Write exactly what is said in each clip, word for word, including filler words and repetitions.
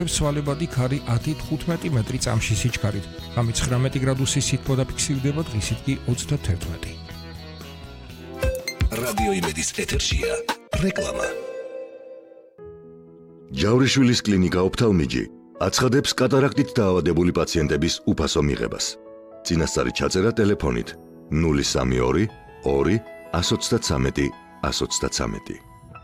სვალებადი ქარი ათი თხუთმეტი მეტრი წამში სიჩქარით, ღამით ცხრამეტი გრადუსის სითბო დაფიქსირდება, დღისით კი ოცდათერთმეტი. რადიო იმედის ეთერშია რეკლამა. ჯავრიშვილის კლინიკა ოფთალმიჯი აცხადებს კატარაქტით დაავადებული პაციენტების უფასო მიღებას. წინასწარი ჩაწერა ტელეფონით ნული სამი ორი ორი ათს ოცდათრამეტი ათს ოცდათრამეტი.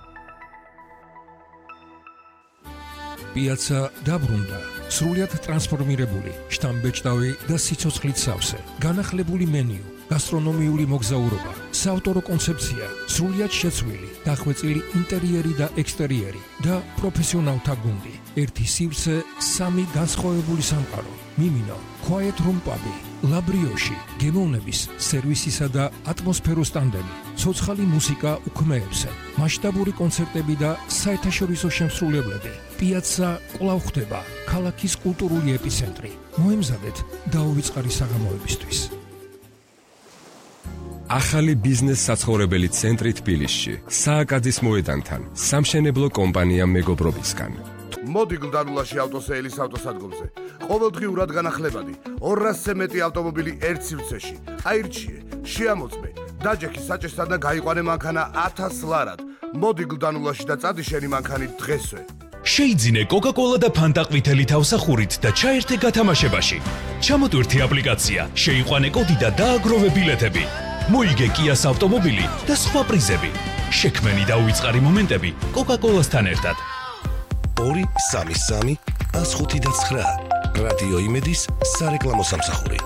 პიაცა დაბრუნდა, სრულიად ტრანსფორმირებული, შტამბეჭდავი და სიცოცხლით სავსე, განახლებული მენიუ, გასტრონომიული მოგზაურობა, საავტორო კონცეფცია, სრულიად შეცვლილი, დახვეწილი ინტერიერი და ექსტერიერი და პროფესიონალთა გუნდი. ერთი სივრცე, სამი განსხვავებული სამყარო. მიმინო, quiet room pub-ი, ლაბრიოში, გემოვნების, სერვისისა და ატმოსფეროს ტანდემი, ცოცხალი მუსიკა უქმეებზე, მასშტაბური კონცერტები და საერთაშორისო შემსრულებლები. პიაცა კვლავ ხდება ქალაქის კულტურული ეპიცენტრი. მოემზადეთ დაუვიწყარი საღამოებისთვის. ახალი ბიზნეს საცხოვრებელი ცენტრი თბილისში, სააკაძის მოედანთან, სამშენებლო კომპანია მეგობრობისგან. მოდი გლდანულაში ავტოსეილის ავტოსადგომზე. ყოველდღიურად განახლებადი ორასზე მეტი ავტომობილი ერთ სივრცეში. აირჩიე, შეამოწმე, დაჯექი საჭესთან და გაიყვანე მანქანა ათას ლარად. მოდი გლდანულაში და წადი შენი მანქანით დღესვე. შეიძინე კოკა-კოლა და ფანტა ყვითელი თავსახურით და ჩაერთე გათამაშებაში. ჩამოტვირთი აპლიკაცია, შეიყვანე კოდი და დააგროვე ბილეთები. მოიგე კიას ავტომობილი და სხვა პრიზები. შექმენი და უიწყარი მომენტები კოკა-კოლასთან ერთად. ორი სამი სამი ათს ხუთი და ცხრა. რადიო იმედის სარეკლამო სამსახური.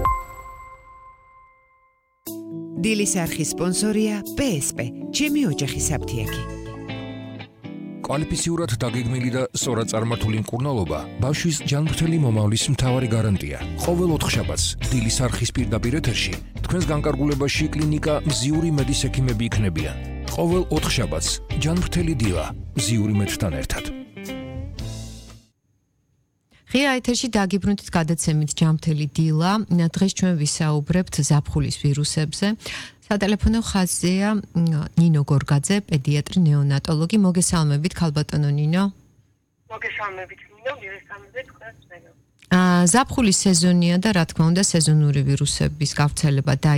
დილის არხის სპონსორია პე ეს პე, ჩემი ოჯახის აფთიაქი. კვალიფიციურად დაგეგმილი და სწორად წარმართული მკურნალობა ბავშვის ჯანმრთელი მომავლის მთავარი გარანტია. ყოველ ოთხშაბათს დილის არხის პირდაპირ ეთერში თქვენს განკარგულებაში კლინიკა მზიური მედის ექიმები იქნებიან. ყოველ ოთხშაბათს ჯანმრთელი დილა მზიური მედთან ერთად. ღია ეთერში დაგიბრუნდით გადაცემით ჯანმრთელი დილა. დღეს ჩვენ ვისაუბრებთ ზაფხულის ვირუსებზე. სატელეფონო ხაზია ნინო გორგაძე, პედიატრი, ნეონატოლოგი. მოგესალმებით, ქალბატონო ნინო. მოგესალმებით, ნინო, მივესალმებით თქვენს მეგობრებს. ზაფხულის სეზონია და რა თქმა უნდა სეზონური ვირუსების გავრცელება და